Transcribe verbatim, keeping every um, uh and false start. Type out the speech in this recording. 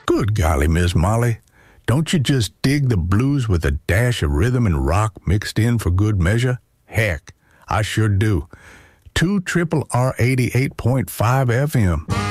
Good golly, Miss Molly. Don't you just dig the blues with a dash of rhythm and rock mixed in for good measure? Heck, I sure do. two triple R eighty-eight point five F M.